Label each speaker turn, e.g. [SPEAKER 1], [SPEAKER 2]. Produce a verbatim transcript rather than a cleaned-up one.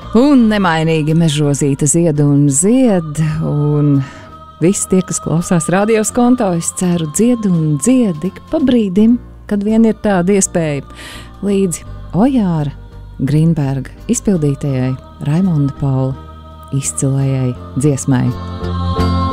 [SPEAKER 1] Un nemainīgi mežrozīte zied un zied, un visi tie, kas klausās radios konto, es ceru dzied un dzied ik pa brīdim, kad vien ir tāda iespēja, līdzi Ojāra Grīnberga izpildītajai Raimonda Paula izcilajai dziesmai.